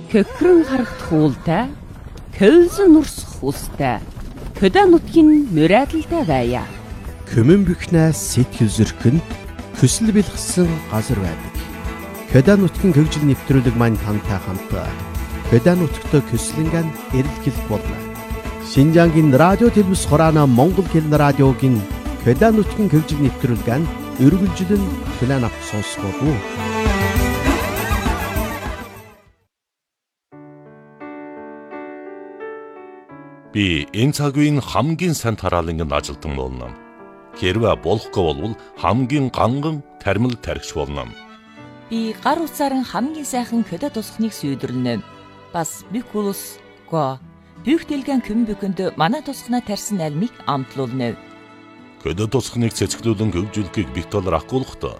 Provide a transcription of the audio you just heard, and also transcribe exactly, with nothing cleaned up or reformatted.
Хөхрөн харагт хуултай, көлзөн нурсах устай, хөдөө нутгийн мөрөөдөлтэй байя. Көмөн бөхнээс сэтгэл зөрхөнд хүсэл бэлгсэн газар байдаг. Хөдөө нутгийн хөгжил нэвтрүүлэг маань тантай хамт хөдөө нутагт көслөнгөн эрэлхийлэх болно. Шинжаангийн радио телевиз хураана Монгол хэлний радиогийн хөдөө нутгийн хөгжил нэвтрүүлгэн өргөлжлөн план авах сонсгоо. Би энэ цаг үеийн хамгийн сайн тараалангийн ажилтан болно. Хэрвээ болохгүй бол хамгийн ганган тармил тархич болно. Би гар утсаар хамгийн сайхан хөдөө тусахныг сүйдэрнэ. Бас бүх улс го бүх дэлгэн көм бүхэнд манай тусахнаа тарьсан альмыг амтлуулна. Хөдөө тусахныг цэцгэлүүлэн хөгжүүлэхийг бит толор ахгуулахдаа